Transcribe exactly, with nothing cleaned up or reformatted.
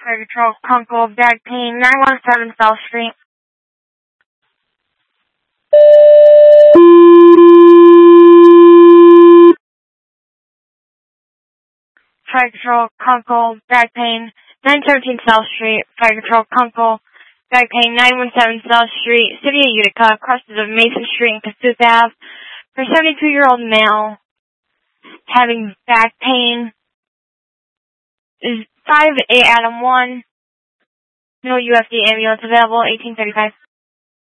Fire Control, Kunkel, back pain, nine one seven South Street. Fire Control, Kunkel, back pain, nine seventeen South Street. Fire Control, Kunkel, back pain, nine one seven South Street, City of Utica, crosses of Mason Street and Cassuth Avenue. For a seventy-two-year-old male having back pain is five eight Adam one. No U F D ambulance available, eighteen thirty-five.